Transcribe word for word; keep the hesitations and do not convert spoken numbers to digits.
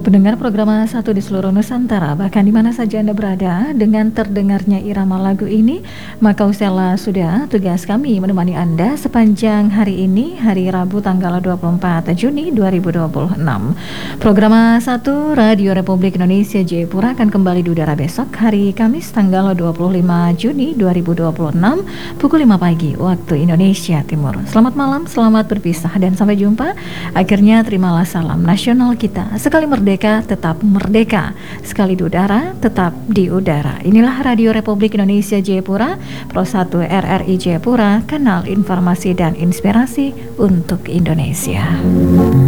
Pendengar program satu di seluruh Nusantara, bahkan di mana saja Anda berada, dengan terdengarnya irama lagu ini, maka usahlah sudah tugas kami menemani Anda sepanjang hari ini, hari Rabu tanggal dua puluh empat Juni dua ribu dua puluh enam. Program satu Radio Republik Indonesia Jayapura akan kembali di udara besok, hari Kamis tanggal dua puluh lima Juni dua ribu dua puluh enam, pukul lima pagi waktu Indonesia Timur. Selamat malam, selamat berpisah, dan sampai jumpa. Akhirnya terimalah salam nasional kita. Sekali merdeka, tetap merdeka. Sekali di udara, tetap di udara. Inilah Radio Republik Indonesia Jayapura, Pro satu R R I Jayapura, kanal informasi dan inspirasi untuk Indonesia.